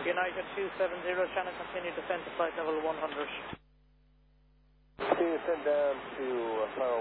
United 270, Shannon, continue descent to flight level 100. Continue descent down to